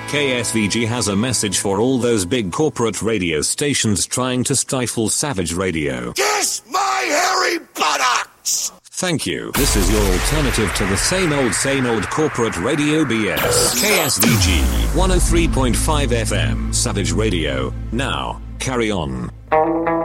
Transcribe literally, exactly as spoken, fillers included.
K S V G has a message for all those big corporate radio stations trying to stifle Savage Radio. Kiss my hairy buttocks! Thank you. This is your alternative to the same old, same old corporate radio B S. K S V G one oh three point five F M, Savage Radio. Now, carry on.